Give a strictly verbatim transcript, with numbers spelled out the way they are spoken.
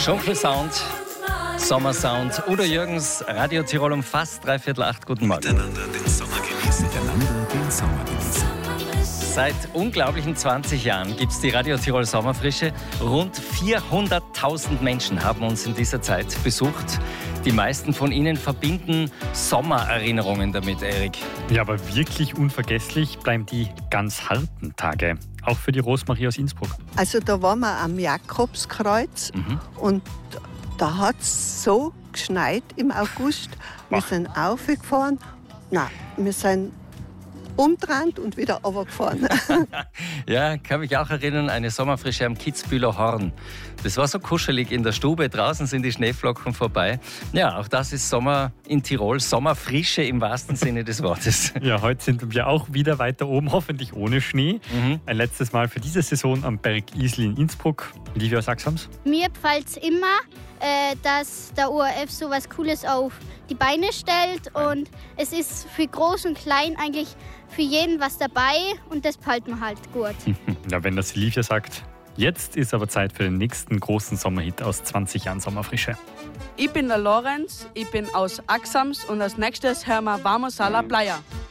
Schunkelsound, Sommersound. Udo Jürgens, Radio Tirol um fast dreiviertel acht. Guten Morgen. Miteinander den Sommer genießen. Miteinander den Sommer genießen. Seit unglaublichen zwanzig Jahren gibt es die Radio Tirol Sommerfrische. Rund vierhunderttausend Menschen haben uns in dieser Zeit besucht. Die meisten von ihnen verbinden Sommererinnerungen damit, Erik. Ja, aber wirklich unvergesslich bleiben die ganz harten Tage. Auch für die Rosmarie aus Innsbruck. Also da waren wir am Jakobskreuz mhm. und da hat es so geschneit im August. Wir Ach. sind aufgefahren. Nein, wir sind umdreht und wieder runtergefahren. Ja, kann mich auch erinnern, eine Sommerfrische am Kitzbühler Horn. Das war so kuschelig in der Stube, draußen sind die Schneeflocken vorbei. Ja, auch das ist Sommer in Tirol, Sommerfrische im wahrsten Sinne des Wortes. Ja, heute sind wir auch wieder weiter oben, hoffentlich ohne Schnee. Mhm. Ein letztes Mal für diese Saison am Berg Isli in Innsbruck. Livia, sag's uns. Mir gefällt es immer, äh, dass der O R F so was Cooles auf die Beine stellt und es ist für groß und klein eigentlich für jeden was dabei und das gefällt mir halt gut. Ja, wenn das Livia sagt. Jetzt ist aber Zeit für den nächsten großen Sommerhit aus zwanzig Jahren Sommerfrische. Ich bin der Lorenz, ich bin aus Axams und als nächstes hören wir Vamos a la Playa.